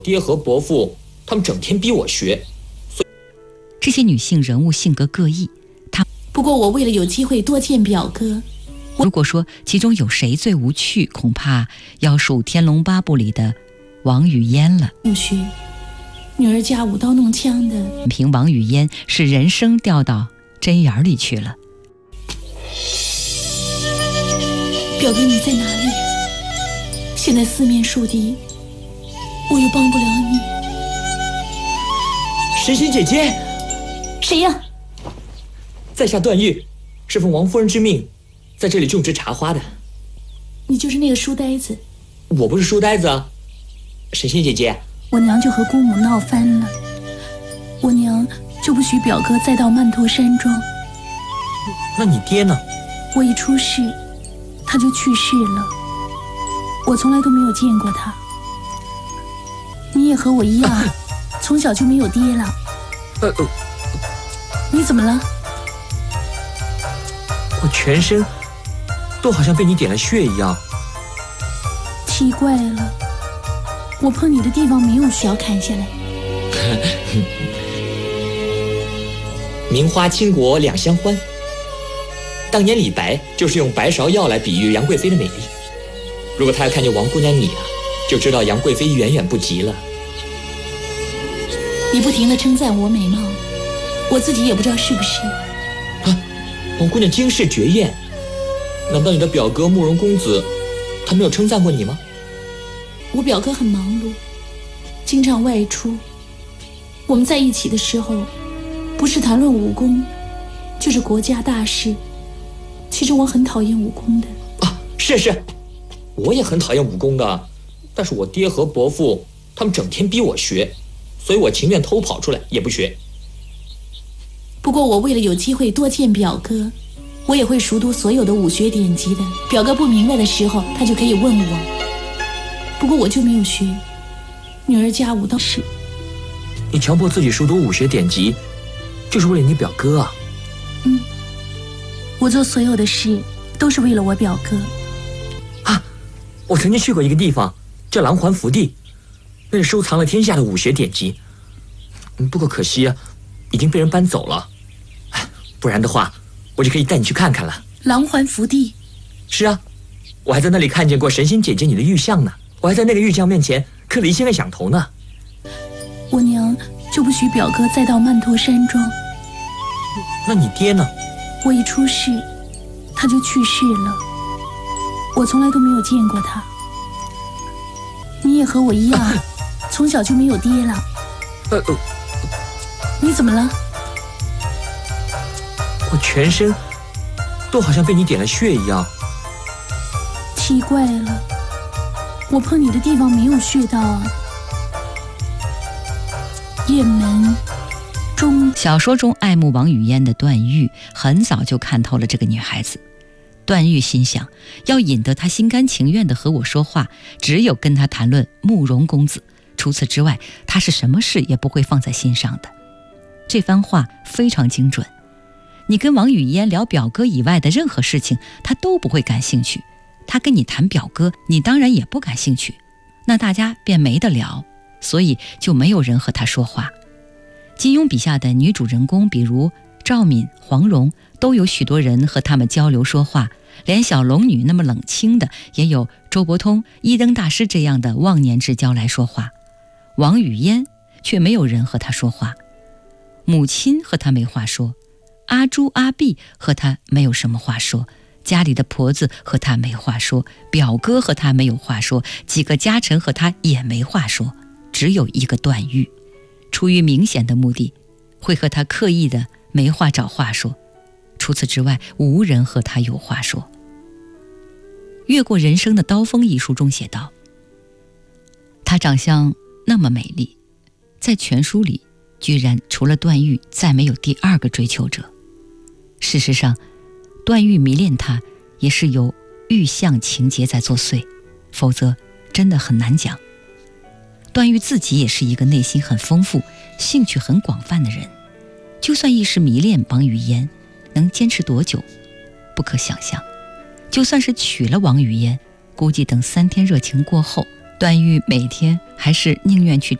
爹和伯父他们整天逼我学。 这些女性人物性格各异， 不过我为了有机会多见表哥， 如果说其中有谁最无趣，恐怕要数《天龙八部》里的王语嫣了。 有学女儿家舞刀弄枪的， 凭王语嫣是人生掉到针眼里去了。 表哥你在哪里？现在四面树敌，我又帮不了你。 神仙姐姐， 谁呀？ 在下段誉，是奉王夫人之命，在这里种植茶花的。 你就是那个书呆子？ 我不是书呆子啊，神仙姐姐。 我娘就和姑母闹翻了，我娘就不许表哥再到曼陀山庄。 那你爹呢？ 我一出世，他就去世了，我从来都没有见过他。你也和我一样，从小就没有爹了。你怎么了？ 我全身都好像被你点了穴一样。 奇怪了，我碰你的地方没有血砍下来。 名花倾国两相欢。当年李白就是用白芍药来比喻杨贵妃的美丽。如果他要看见王姑娘你啊，就知道杨贵妃远远不及了。 你不停地称赞我美貌，我自己也不知道是不是。 王姑娘惊世绝艳，难道你的表哥慕容公子他没有称赞过你吗？ 我表哥很忙碌，经常外出。我们在一起的时候，不是谈论武功，就是国家大事。其实我很讨厌武功的。 是，我也很讨厌武功的，但是我爹和伯父他们整天逼我学，所以我情愿偷跑出来也不学。 不过我为了有机会多见表哥，我也会熟读所有的武学典籍的。表哥不明白的时候，他就可以问我。不过我就没有学，女儿家舞刀是。 你强迫自己熟读武学典籍，就是为了你表哥啊？ 我做所有的事都是为了我表哥。 我曾经去过一个地方叫琅环福地，那里收藏了天下的武学典籍。不过可惜已经被人搬走了。不然的话，我就可以带你去看看了。 琅环福地？ 是啊，我还在那里看见过神仙姐姐你的玉像呢，我还在那个玉像面前磕了1000个响头呢。 我娘就不许表哥再到曼陀山庄。 那你爹呢？ 我一出世，他就去世了，我从来都没有见过他。你也和我一样，从小就没有爹了。你怎么了？ 我全身都好像被你点了穴一样。 奇怪了，我碰你的地方没有穴道啊。雁门中。 小说中爱慕王语嫣的段誉很早就看透了这个女孩子。段誉心想，要引得她心甘情愿地和我说话，只有跟她谈论慕容公子，除此之外，她是什么事也不会放在心上的。这番话非常精准，你跟王语嫣聊表哥以外的任何事情，她都不会感兴趣。她跟你谈表哥，你当然也不感兴趣，那大家便没得聊，所以就没有人和她说话。金庸笔下的女主人公，比如赵敏、黄蓉，都有许多人和他们交流说话，连小龙女那么冷清的，也有周伯通、一灯大师这样的忘年之交来说话。王语嫣却没有人和她说话，母亲和她没话说，阿朱、阿碧和她没有什么话说，家里的婆子和她没话说，表哥和她没有话说，几个家臣和她也没话说，只有一个段誉，出于明显的目的，会和她刻意的没话找话说，除此之外，无人和她有话说。越过人生的刀锋一书中写道，她长相那么美丽，在全书里居然除了段誉再没有第二个追求者。事实上，段誉迷恋她也是有欲象情节在作祟，否则真的很难讲。段誉自己也是一个内心很丰富、兴趣很广泛的人，就算一时迷恋王语嫣，能坚持多久不可想象。就算是娶了王语嫣，估计等3天热情过后段誉每天还是宁愿去